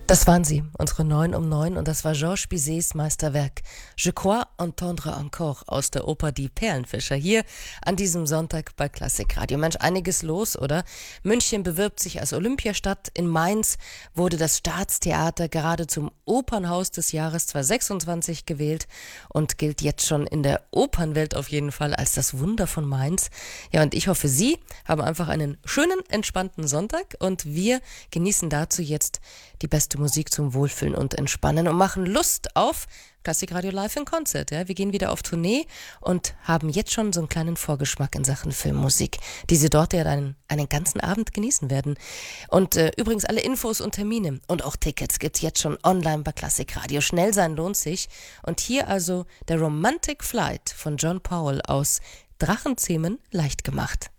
Das waren sie, unsere 9 um 9, und das war Georges Bizets Meisterwerk Je crois entendre encore aus der Oper Die Perlenfischer hier an diesem Sonntag bei Klassikradio. Mensch, einiges los, oder? München bewirbt sich als Olympiastadt. In Mainz wurde das Staatstheater gerade zum Opernhaus des Jahres 2026 gewählt und gilt jetzt schon in der Opernwelt auf jeden Fall als das Wunder von Mainz. Ja, und ich hoffe, Sie haben einfach einen schönen, entspannten Sonntag und wir genießen dazu jetzt die beste Musik zum Wohlfühlen und Entspannen und machen Lust auf Klassikradio Live in Concert. Ja, wir gehen wieder auf Tournee und haben jetzt schon so einen kleinen Vorgeschmack in Sachen Filmmusik, die Sie dort ja einen ganzen Abend genießen werden. Und übrigens alle Infos und Termine und auch Tickets gibt's jetzt schon online bei Klassikradio. Schnell sein lohnt sich. Und hier also der Romantic Flight von John Powell aus Drachenzähmen leicht gemacht.